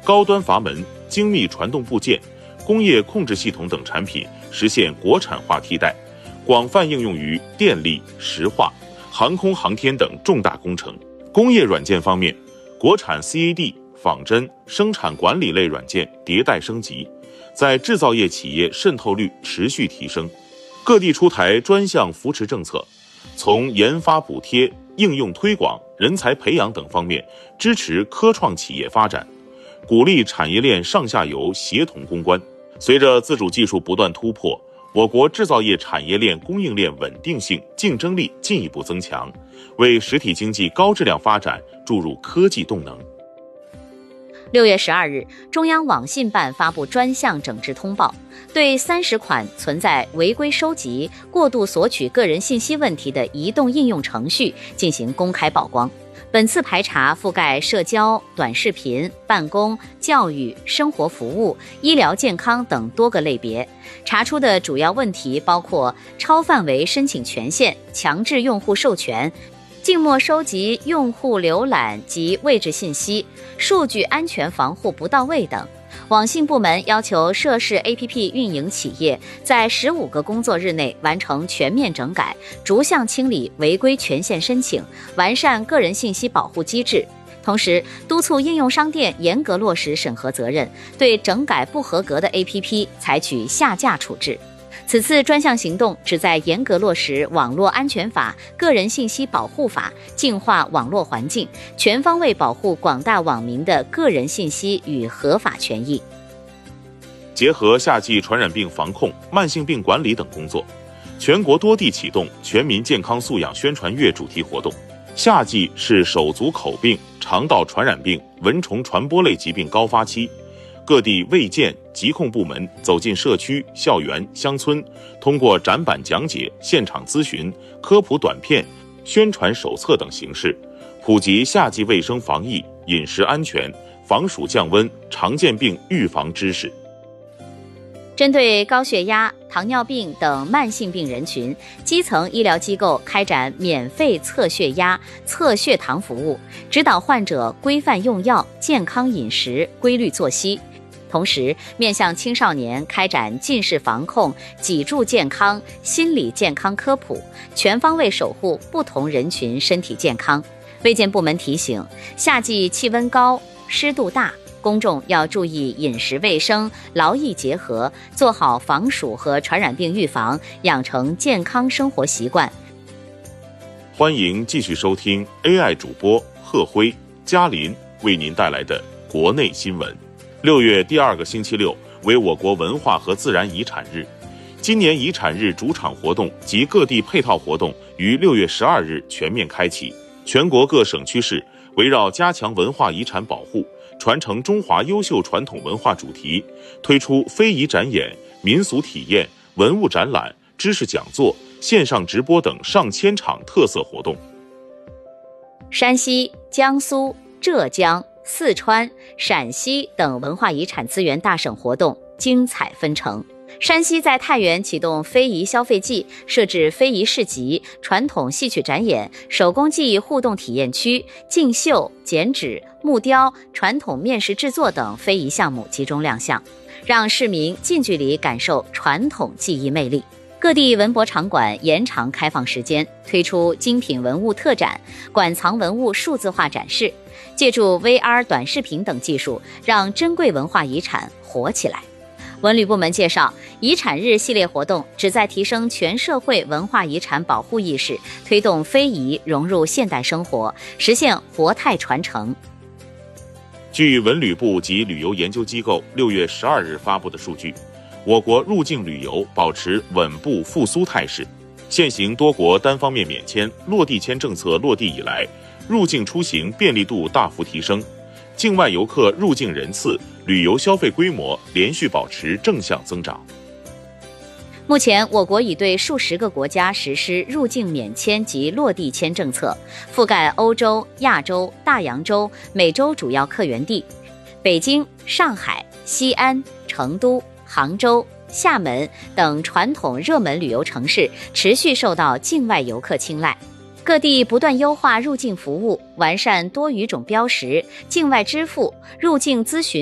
高端阀门、精密传动部件、工业控制系统等产品实现国产化替代，广泛应用于电力、石化、航空航天等重大工程。工业软件方面，国产 CAD、仿真、生产管理类软件迭代升级，在制造业企业渗透率持续提升。各地出台专项扶持政策，从研发补贴、应用推广、人才培养等方面支持科创企业发展，鼓励产业链上下游协同攻关。随着自主技术不断突破，我国制造业产业链供应链稳定性、竞争力进一步增强，为实体经济高质量发展注入科技动能。 6月12日，中央网信办发布专项整治通报，对30款存在违规收集、过度索取个人信息问题的移动应用程序进行公开曝光。本次排查覆盖社交、短视频、办公、教育、生活服务、医疗健康等多个类别，查出的主要问题包括超范围申请权限、强制用户授权、静默收集用户浏览及位置信息、数据安全防护不到位等。网信部门要求涉事 APP 运营企业在15个工作日内完成全面整改，逐项清理违规权限申请，完善个人信息保护机制。同时，督促应用商店严格落实审核责任，对整改不合格的 APP 采取下架处置。此次专项行动旨在严格落实网络安全法、个人信息保护法，净化网络环境，全方位保护广大网民的个人信息与合法权益。 结合夏季传染病防控、慢性病管理等工作，全国多地启动全民健康素养宣传月主题活动。夏季是手足口病、肠道传染病、蚊虫传播类疾病高发期，各地卫健疾控部门走进社区、校园、乡村，通过展板讲解、现场咨询、科普短片、宣传手册等形式，普及夏季卫生防疫、饮食安全、防暑降温、常见病预防知识。 针对高血压、糖尿病等慢性病人群，基层医疗机构开展免费测血压、测血糖服务，指导患者规范用药、健康饮食、规律作息。同时，面向青少年开展近视防控、脊柱健康、心理健康科普，全方位守护不同人群身体健康。卫健部门提醒，夏季气温高、湿度大，公众要注意饮食卫生，劳逸结合，做好防暑和传染病预防，养成健康生活习惯。 欢迎继续收听 AI 主播贺辉、嘉林为您带来的国内新闻。6月第2个星期六为我国文化和自然遗产日。今年遗产日主场活动及各地配套活动于6月12日全面开启。全国各省区市围绕加强文化遗产保护、传承中华优秀传统文化主题，推出非遗展演、民俗体验、文物展览、知识讲座、线上直播等上千场特色活动。 山西、江苏、浙江、四川、陕西等文化遗产资源大省活动精彩纷呈。山西在太原启动非遗消费季，设置非遗市集、传统戏曲展演、手工技艺互动体验区、竞绣、剪纸、木雕、传统面食制作等非遗项目集中亮相，让市民近距离感受传统技艺魅力。各地文博场馆延长开放时间，推出精品文物特展、馆藏文物数字化展示，借助 VR 短视频等技术，让珍贵文化遗产活起来。文旅部门介绍，遗产日系列活动旨在提升全社会文化遗产保护意识，推动非遗融入现代生活，实现活态传承。 据文旅部及旅游研究机构6月12日发布的数据，我国入境旅游保持稳步复苏态势。现行多国单方面免签、落地签政策落地以来，入境出行便利度大幅提升，境外游客入境人次、旅游消费规模连续保持正向增长。 目前，我国已对数十个国家实施入境免签及落地签政策，覆盖欧洲、亚洲、大洋洲、美洲主要客源地。北京、上海、西安、成都、杭州、厦门等传统热门旅游城市持续受到境外游客青睐。各地不断优化入境服务，完善多语种标识、境外支付、入境咨询